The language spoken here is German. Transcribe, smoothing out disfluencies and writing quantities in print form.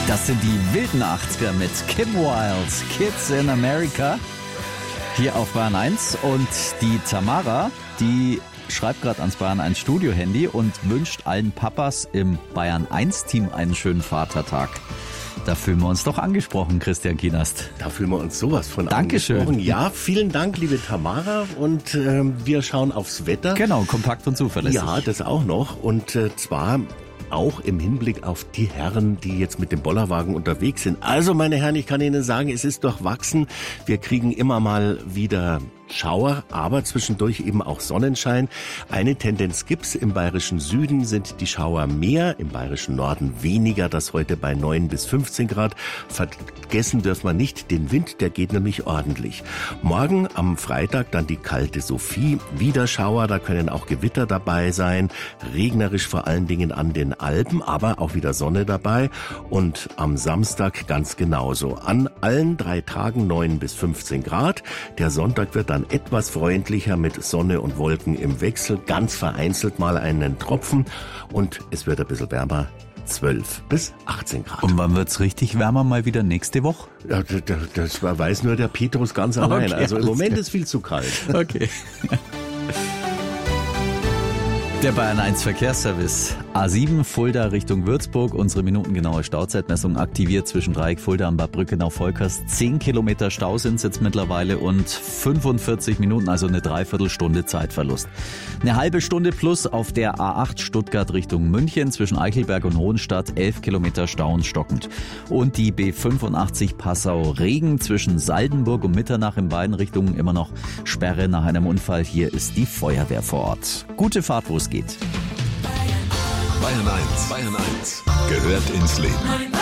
Das sind die wilden 80er mit Kim Wilde, Kids in America, hier auf Bayern 1. Und die Tamara, die schreibt gerade ans Bayern 1 Studio-Handy und wünscht allen Papas im Bayern 1-Team einen schönen Vatertag. Da fühlen wir uns doch angesprochen, Christian Kienast. Da fühlen wir uns sowas von Dankeschön. angesprochen. Ja, vielen Dank, liebe Tamara. Und wir schauen aufs Wetter. Genau, kompakt und zuverlässig. Ja, das auch noch. Und zwar auch im Hinblick auf die Herren, die jetzt mit dem Bollerwagen unterwegs sind. Also, meine Herren, ich kann Ihnen sagen, es ist durchwachsen. Wir kriegen immer mal wieder Schauer, aber zwischendurch eben auch Sonnenschein. Eine Tendenz gibt's. Im bayerischen Süden sind die Schauer mehr, im bayerischen Norden weniger, das heute bei 9 bis 15 Grad. Vergessen dürfen wir nicht den Wind, der geht nämlich ordentlich. Morgen am Freitag dann die kalte Sophie, wieder Schauer, da können auch Gewitter dabei sein, regnerisch vor allen Dingen an den Alpen, aber auch wieder Sonne dabei. Und am Samstag ganz genauso. An allen 3 Tagen 9 bis 15 Grad. Der Sonntag wird dann etwas freundlicher mit Sonne und Wolken im Wechsel, ganz vereinzelt mal einen Tropfen und es wird ein bisschen wärmer, 12 bis 18 Grad. Und wann wird's richtig wärmer mal wieder nächste Woche? Ja, das weiß nur der Petrus ganz allein. Okay, Also im Moment ist viel zu kalt. Okay. Der Bayern 1 Verkehrsservice. A7 Fulda Richtung Würzburg. Unsere minutengenaue Stauzeitmessung aktiviert zwischen Dreieck Fulda und Bad Brückenau-Volkers. 10 Kilometer Stau sind es jetzt mittlerweile und 45 Minuten, also eine Dreiviertelstunde Zeitverlust. Eine halbe Stunde plus auf der A8 Stuttgart Richtung München zwischen Eichelberg und Hohenstadt. 11 Kilometer Stau und stockend. Und die B85 Passau-Regen zwischen Saldenburg und Mitternach in beiden Richtungen immer noch Sperre nach einem Unfall. Hier ist die Feuerwehr vor Ort. Gute Fahrt, wo es geht. Bayern 1 gehört ins Leben.